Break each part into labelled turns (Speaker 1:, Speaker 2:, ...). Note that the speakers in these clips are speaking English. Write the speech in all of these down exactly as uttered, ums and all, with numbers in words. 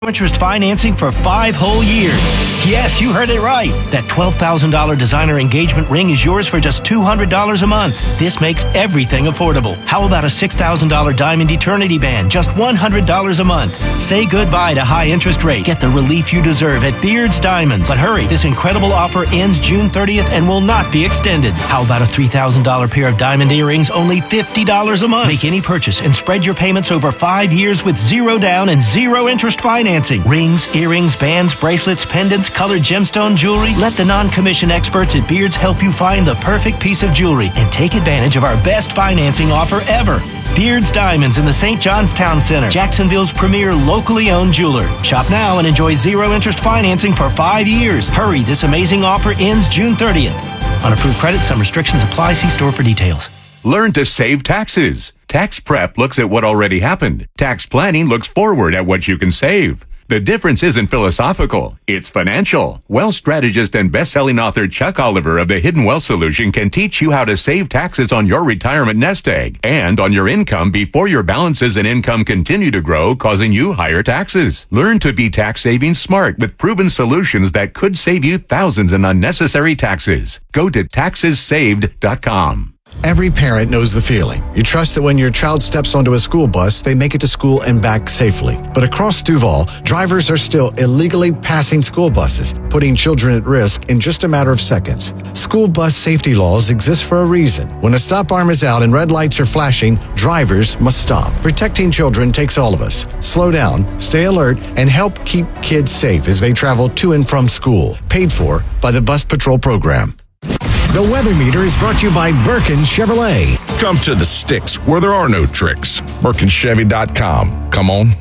Speaker 1: interest financing for five whole years. Yes, you heard it right. That twelve thousand dollars designer engagement ring is yours for just two hundred dollars a month. This makes everything affordable. How about a six thousand dollars diamond eternity band, just one hundred dollars a month? Say goodbye to high interest rates. Get the relief you deserve at Beard's Diamonds. But hurry, this incredible offer ends June thirtieth and will not be extended. How about a three thousand dollars pair of diamond earrings, only fifty dollars a month? Make any purchase and spread your payments over five years with zero down and zero interest financing. Rings, earrings, bands, bracelets, pendants, colored gemstone jewelry. Let the non-commission experts at Beards help you find the perfect piece of jewelry and take advantage of our best financing offer ever. Beards Diamonds in the Saint John's Town Center, Jacksonville's premier locally owned jeweler. Shop now and enjoy zero interest financing for five years. Hurry, this amazing offer ends June thirtieth. On approved credit, some restrictions apply. See store for details.
Speaker 2: Learn to save taxes. Tax prep looks at what already happened. Tax planning looks forward at what you can save. The difference isn't philosophical, it's financial. Wealth strategist and best-selling author Chuck Oliver of the Hidden Wealth Solution can teach you how to save taxes on your retirement nest egg and on your income before your balances and income continue to grow, causing you higher taxes. Learn to be tax-saving smart with proven solutions that could save you thousands in unnecessary taxes. Go to taxes saved dot com.
Speaker 3: Every parent knows the feeling. You trust that when your child steps onto a school bus, they make it to school and back safely. But across Duval, drivers are still illegally passing school buses, putting children at risk in just a matter of seconds. School bus safety laws exist for a reason. When a stop arm is out and red lights are flashing, drivers must stop. Protecting children takes all of us. Slow down, stay alert, and help keep kids safe as they travel to and from school. Paid for by the Bus Patrol Program.
Speaker 4: The Weather Meter is brought to you by Birkin Chevrolet.
Speaker 5: Come to the sticks where there are no tricks. Birkin Chevy dot com. Come on.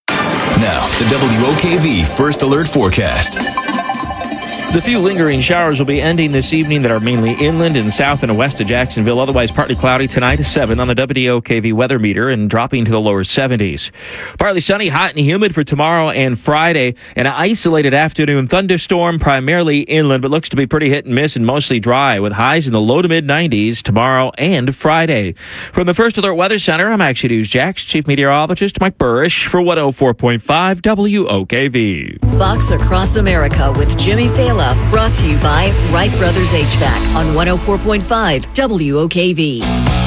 Speaker 6: Now, the W O K V First Alert Forecast.
Speaker 7: The few lingering showers will be ending this evening that are mainly inland and south and west of Jacksonville. Otherwise, partly cloudy tonight, seven on the W O K V weather meter and dropping to the lower seventies. Partly sunny, hot and humid for tomorrow and Friday. An isolated afternoon thunderstorm, primarily inland, but looks to be pretty hit and miss and mostly dry with highs in the low to mid nineties tomorrow and Friday. From the First Alert Weather Center, I'm Action News Jax Chief Meteorologist Mike Burrish for one oh four point five W O K V.
Speaker 8: Fox Across America with Jimmy Fallon. Brought to you by Wright Brothers H V A C on one oh four point five W O K V.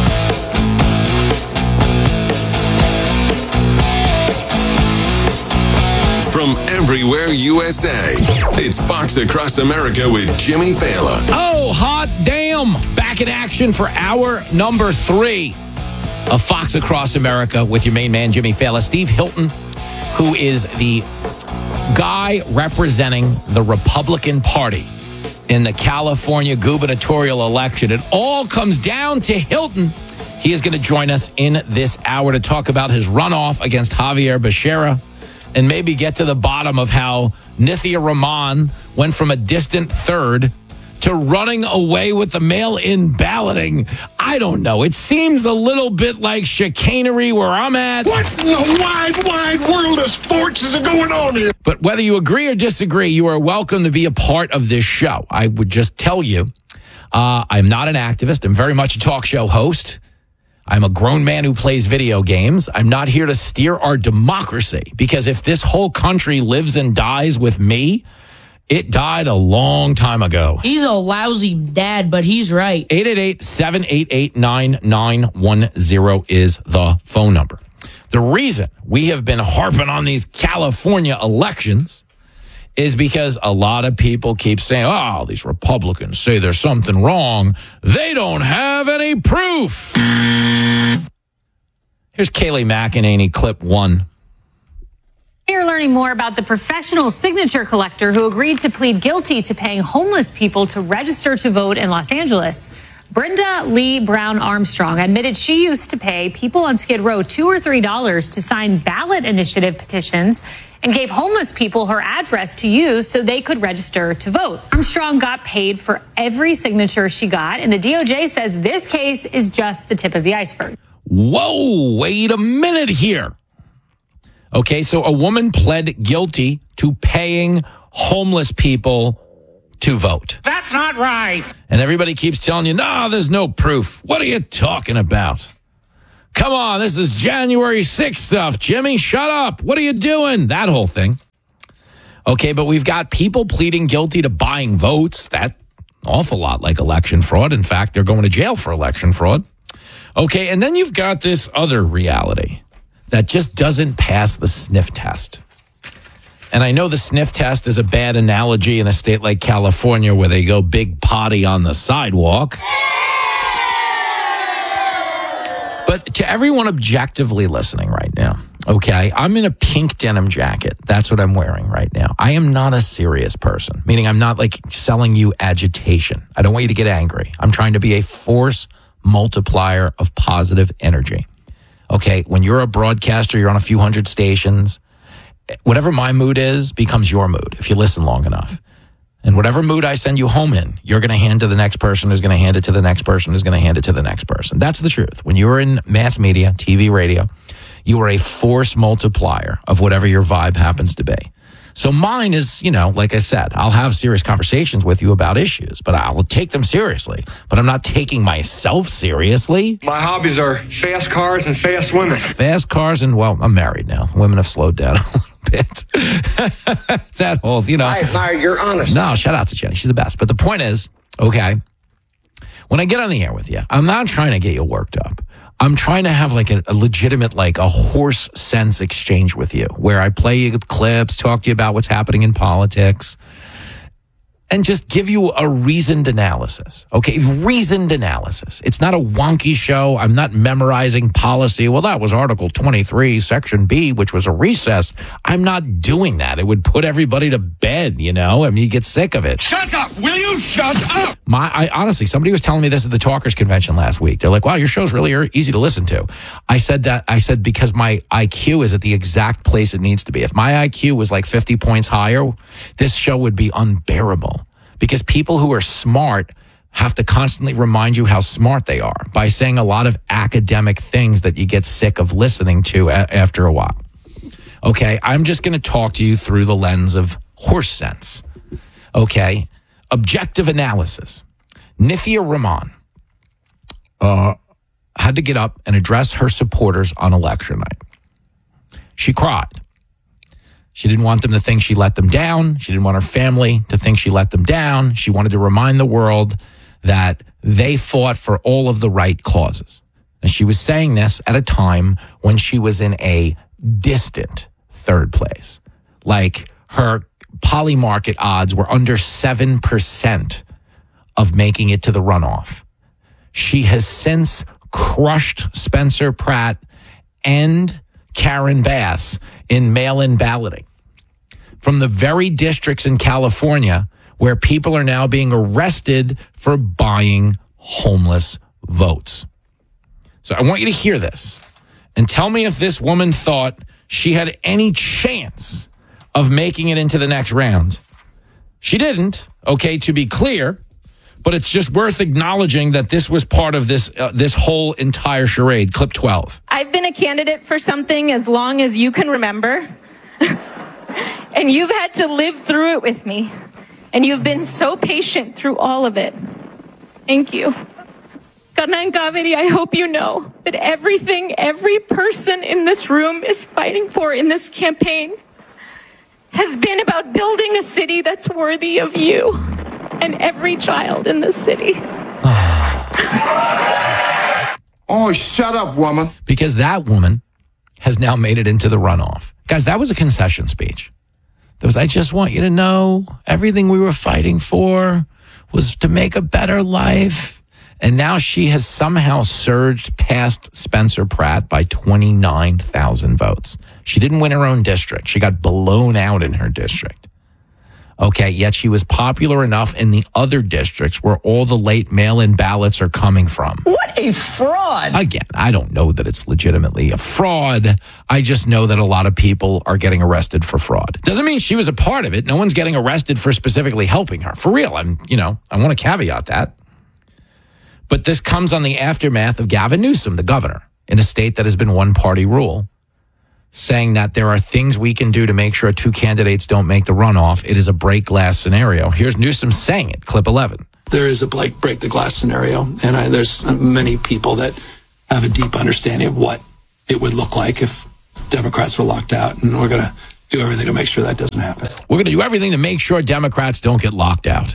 Speaker 6: From everywhere U S A, it's Fox Across America with Jimmy Fallon.
Speaker 9: Oh, hot damn! Back in action for hour number three of Fox Across America with your main man, Jimmy Fallon. Steve Hilton, who is the guy representing the Republican Party in the California gubernatorial election. It all comes down to Hilton. He is going to join us in this hour to talk about his runoff against Javier Becerra and maybe get to the bottom of how Nithya Raman went from a distant third to running away with the mail-in balloting. I don't know. It seems a little bit like chicanery where I'm at.
Speaker 10: What in the wide, wide world of sports is going on here?
Speaker 9: But whether you agree or disagree, you are welcome to be a part of this show. I would just tell you, uh, I'm not an activist. I'm very much a talk show host. I'm a grown man who plays video games. I'm not here to steer our democracy, because if this whole country lives and dies with me, it died a long time ago.
Speaker 11: He's a lousy dad, but he's right.
Speaker 9: eight eight eight, seven eight eight, nine nine one zero is the phone number. The reason we have been harping on these California elections is because a lot of people keep saying, oh, these Republicans say there's something wrong. They don't have any proof. Here's Kayleigh McEnany, clip one.
Speaker 12: You're learning more about the professional signature collector who agreed to plead guilty to paying homeless people to register to vote in Los Angeles. Brenda Lee Brown Armstrong admitted she used to pay people on Skid Row two or three dollars to sign ballot initiative petitions and gave homeless people her address to use so they could register to vote. Armstrong got paid for every signature she got, and the D O J says this case is just the tip of the iceberg.
Speaker 9: Whoa, wait a minute here. Okay, so a woman pled guilty to paying homeless people to vote.
Speaker 10: That's not right.
Speaker 9: And everybody keeps telling you, no, there's no proof. What are you talking about? Come on, this is January sixth stuff. Jimmy, shut up. What are you doing? That whole thing. Okay, but we've got people pleading guilty to buying votes. That's an awful lot like election fraud. In fact, they're going to jail for election fraud. Okay, and then you've got this other reality that just doesn't pass the sniff test. And I know the sniff test is a bad analogy in a state like California where they go big potty on the sidewalk. But to everyone objectively listening right now, okay, I'm in a pink denim jacket. That's what I'm wearing right now. I am not a serious person, meaning I'm not like selling you agitation. I don't want you to get angry. I'm trying to be a force multiplier of positive energy. Okay, when you're a broadcaster, you're on a few hundred stations. Whatever my mood is becomes your mood if you listen long enough. And whatever mood I send you home in, you're going to hand to the next person who's going to hand it to the next person who's going to hand it to the next person. That's the truth. When you're in mass media, T V, radio, you are a force multiplier of whatever your vibe happens to be. So mine is, you know, like I said, I'll have serious conversations with you about issues, but I'll take them seriously. But I'm not taking myself seriously.
Speaker 13: My hobbies are fast cars and fast women.
Speaker 9: Fast cars and, well, I'm married now. Women have slowed down a little bit. That whole, you know.
Speaker 14: I admire your honesty.
Speaker 9: No, shout out to Jenny. She's the best. But the point is, okay, when I get on the air with you, I'm not trying to get you worked up. I'm trying to have like a, a legitimate, like a horse sense exchange with you where I play you clips, talk to you about what's happening in politics, and just give you a reasoned analysis. Okay, reasoned analysis. It's not a wonky show. I'm not memorizing policy. Well, that was Article twenty-three, Section B, which was a recess. I'm not doing that. It would put everybody to bed, you know? I mean, you get sick of it.
Speaker 10: Shut up! Will you shut up?
Speaker 9: My, I honestly, somebody was telling me this at the Talkers Convention last week. They're like, wow, your show's really easy to listen to. I said that, I said, because my I Q is at the exact place it needs to be. If my I Q was like fifty points higher, this show would be unbearable. Because people who are smart have to constantly remind you how smart they are by saying a lot of academic things that you get sick of listening to a- after a while. Okay, I'm just going to talk to you through the lens of horse sense. Okay, objective analysis. Nithya Rahman uh, had to get up and address her supporters on election night. She cried. She didn't want them to think she let them down. She didn't want her family to think she let them down. She wanted to remind the world that they fought for all of the right causes. And she was saying this at a time when she was in a distant third place. Like her poly market odds were under seven percent of making it to the runoff. She has since crushed Spencer Pratt and Karen Bass in mail-in balloting from the very districts in California where people are now being arrested for buying homeless votes. So I want you to hear this and tell me if this woman thought she had any chance of making it into the next round. She didn't, okay, to be clear, but it's just worth acknowledging that this was part of this uh, this whole entire charade. Clip twelve.
Speaker 15: I've been a candidate for something as long as you can remember. And you've had to live through it with me. And you've been so patient through all of it. Thank you. Kanan Kaveri, I hope you know that everything every person in this room is fighting for in this campaign has been about building a city that's worthy of you and every child in this city.
Speaker 14: Oh, shut up, woman.
Speaker 9: Because that woman has now made it into the runoff. Guys, that was a concession speech. That was, I just want you to know everything we were fighting for was to make a better life. And now she has somehow surged past Spencer Pratt by twenty-nine thousand votes. She didn't win her own district. She got blown out in her district. Okay, yet she was popular enough in the other districts where all the late mail-in ballots are coming from.
Speaker 14: What a fraud!
Speaker 9: Again, I don't know that it's legitimately a fraud. I just know that a lot of people are getting arrested for fraud. Doesn't mean she was a part of it. No one's getting arrested for specifically helping her. For real, I'm, you know, I want to caveat that. But this comes on the aftermath of Gavin Newsom, the governor, in a state that has been one-party rule, saying that there are things we can do to make sure two candidates don't make the runoff. It is a break glass scenario. Here's Newsom saying it, clip eleven.
Speaker 16: There is a break, break the glass scenario, and I, there's many people that have a deep understanding of what it would look like if Democrats were locked out, and we're going to do everything to make sure that doesn't happen.
Speaker 9: We're going to do everything to make sure Democrats don't get locked out.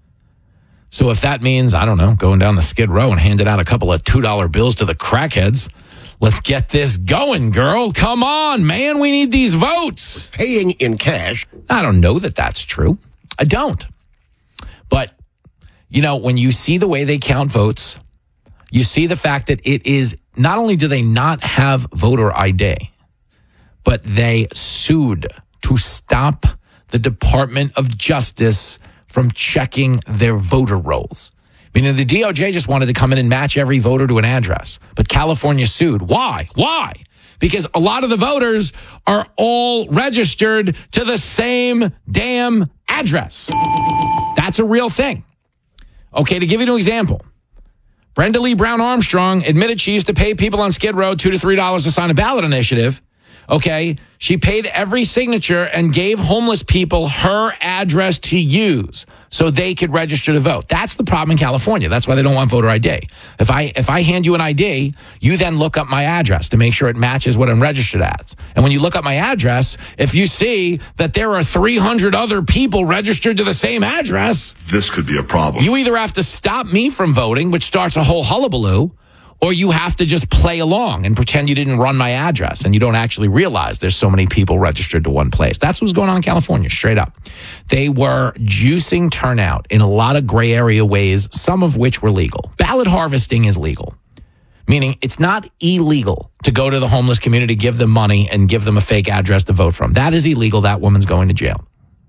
Speaker 9: So if that means, I don't know, going down the Skid Row and handing out a couple of two dollar bills to the crackheads, let's get this going, girl. Come on, man. We need these votes.
Speaker 17: Paying in cash.
Speaker 9: I don't know that that's true. I don't. But, you know, when you see the way they count votes, you see the fact that it is, not only do they not have voter I D, but they sued to stop the Department of Justice from checking their voter rolls. Meaning the D O J just wanted to come in and match every voter to an address. But California sued. Why? Why? Because a lot of the voters are all registered to the same damn address. That's a real thing. Okay, to give you an example, Brenda Lee Brown Armstrong admitted she used to pay people on Skid Row two to three dollars to sign a ballot initiative. Okay, she paid every signature and gave homeless people her address to use so they could register to vote. That's the problem in California. That's why they don't want voter I D. If I if I hand you an I D, you then look up my address to make sure it matches what I'm registered as. And when you look up my address, if you see that there are three hundred other people registered to the same address,
Speaker 18: this could be a problem.
Speaker 9: You either have to stop me from voting, which starts a whole hullabaloo, or you have to just play along and pretend you didn't run my address and you don't actually realize there's so many people registered to one place. That's what's going on in California, straight up. They were juicing turnout in a lot of gray area ways, some of which were legal. Ballot harvesting is legal, meaning it's not illegal to go to the homeless community, give them money, and give them a fake address to vote from. That is illegal. That woman's going to jail.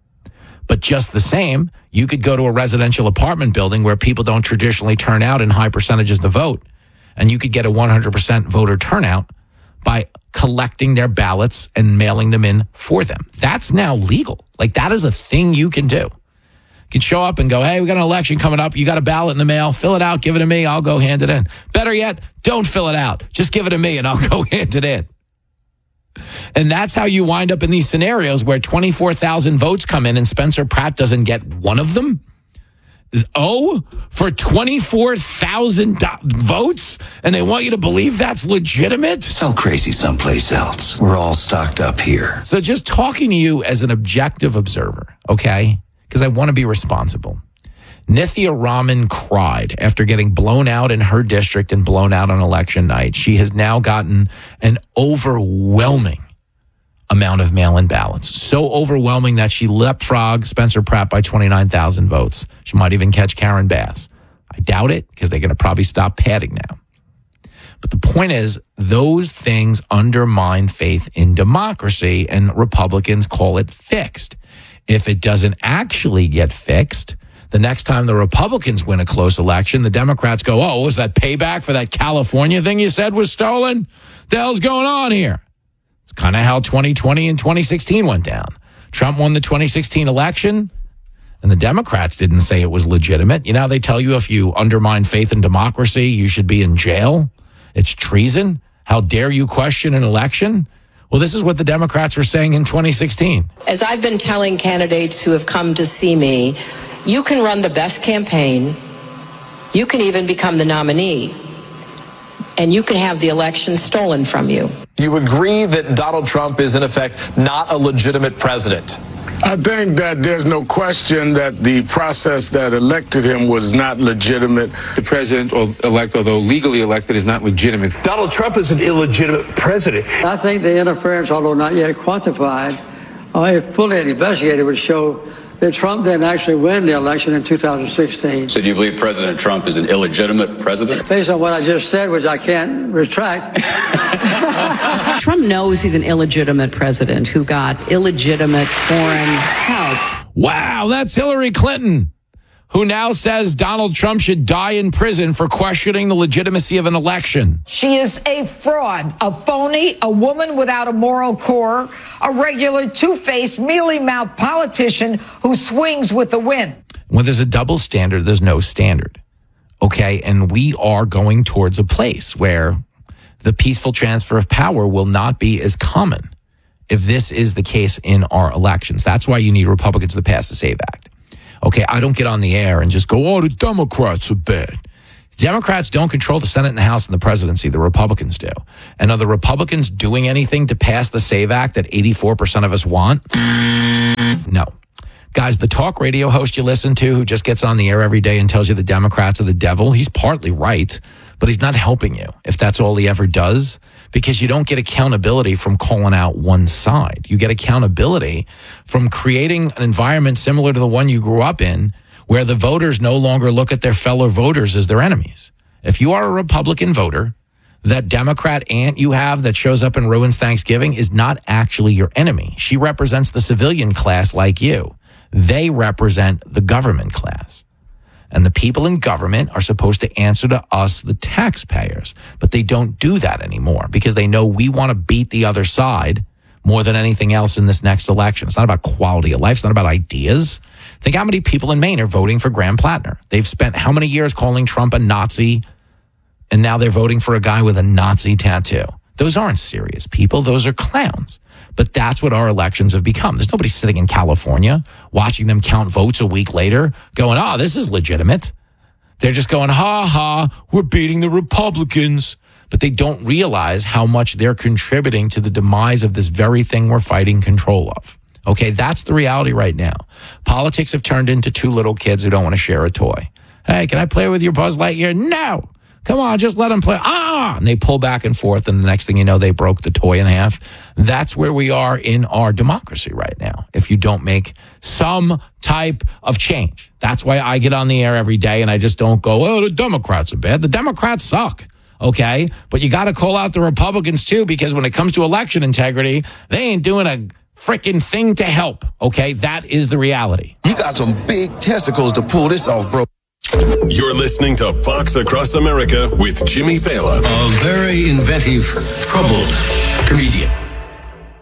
Speaker 9: But just the same, you could go to a residential apartment building where people don't traditionally turn out in high percentages to vote, and you could get a one hundred percent voter turnout by collecting their ballots and mailing them in for them. That's now legal. Like, that is a thing you can do. You can show up and go, hey, we got an election coming up. You got a ballot in the mail. Fill it out. Give it to me. I'll go hand it in. Better yet, don't fill it out. Just give it to me and I'll go hand it in. And that's how you wind up in these scenarios where twenty-four thousand votes come in and Spencer Pratt doesn't get one of them. Oh, for twenty-four thousand votes? And they want you to believe that's legitimate?
Speaker 19: Sell crazy someplace else. We're all stocked up here.
Speaker 9: So just talking to you as an objective observer, okay? Because I want to be responsible. Nithya Raman cried after getting blown out in her district and blown out on election night. She has now gotten an overwhelming amount of mail-in ballots. So overwhelming that she leapfrogged Spencer Pratt by twenty-nine thousand votes. She might even catch Karen Bass. I doubt it, because they're going to probably stop padding now. But the point is, those things undermine faith in democracy, and Republicans call it fixed. If it doesn't actually get fixed, the next time the Republicans win a close election, the Democrats go, oh, was that payback for that California thing you said was stolen? The hell's going on here? It's kind of how twenty twenty and twenty sixteen went down. Trump won the twenty sixteen election, and the Democrats didn't say it was legitimate. You know how they tell you if you undermine faith in democracy, you should be in jail? It's treason. How dare you question an election? Well, this is what the Democrats were saying in twenty sixteen.
Speaker 20: As I've been telling candidates who have come to see me, you can run the best campaign, you can even become the nominee, and you can have the election stolen from you.
Speaker 21: You agree that Donald Trump is, in effect, not a legitimate president?
Speaker 10: I think that there's no question that the process that elected him was not legitimate.
Speaker 22: The president-elect, although legally elected, is not legitimate.
Speaker 23: Donald Trump is an illegitimate president.
Speaker 24: I think the interference, although not yet quantified, uh, if fully investigated, would show that Trump didn't actually win the election in two thousand sixteen.
Speaker 25: So do you believe President Trump is an illegitimate president?
Speaker 24: Based on what I just said, which I can't retract.
Speaker 26: Trump knows he's an illegitimate president who got illegitimate foreign help.
Speaker 9: Wow, that's Hillary Clinton, who now says Donald Trump should die in prison for questioning the legitimacy of an election.
Speaker 27: She is a fraud, a phony, a woman without a moral core, a regular two-faced, mealy-mouthed politician who swings with the wind.
Speaker 9: When there's a double standard, there's no standard. Okay, and we are going towards a place where the peaceful transfer of power will not be as common if this is the case in our elections. That's why you need Republicans to pass the SAVE Act. Okay, I don't get on the air and just go, oh, the Democrats are bad. Democrats don't control the Senate and the House and the presidency. The Republicans do. And are the Republicans doing anything to pass the SAVE Act that eighty-four percent of us want? No. Guys, the talk radio host you listen to who just gets on the air every day and tells you the Democrats are the devil, he's partly right, but he's not helping you if that's all he ever does, because you don't get accountability from calling out one side. You get accountability from creating an environment similar to the one you grew up in, where the voters no longer look at their fellow voters as their enemies. If you are a Republican voter, that Democrat aunt you have that shows up and ruins Thanksgiving is not actually your enemy. She represents the civilian class like you. They represent the government class. And the people in government are supposed to answer to us, the taxpayers. But they don't do that anymore because they know we want to beat the other side more than anything else in this next election. It's not about quality of life. It's not about ideas. Think how many people in Maine are voting for Graham Plattner. They've spent how many years calling Trump a Nazi, and now they're voting for a guy with a Nazi tattoo. Those aren't serious people. Those are clowns. But that's what our elections have become. There's nobody sitting in California watching them count votes a week later going, oh, this is legitimate. They're just going, ha, ha, we're beating the Republicans. But they don't realize how much they're contributing to the demise of this very thing we're fighting control of. Okay, that's the reality right now. Politics have turned into two little kids who don't want to share a toy. Hey, can I play with your Buzz Lightyear? No. Come on, just let them play. Ah! And they pull back and forth, and the next thing you know, they broke the toy in half. That's where we are in our democracy right now, if you don't make some type of change. That's why I get on the air every day, and I just don't go, oh, the Democrats are bad. The Democrats suck, okay? But you got to call out the Republicans, too, because when it comes to election integrity, they ain't doing a freaking thing to help, okay? That is the reality.
Speaker 14: You got some big testicles to pull this off, bro.
Speaker 6: You're listening to Fox Across America with Jimmy Fallon.
Speaker 19: A very inventive, troubled comedian.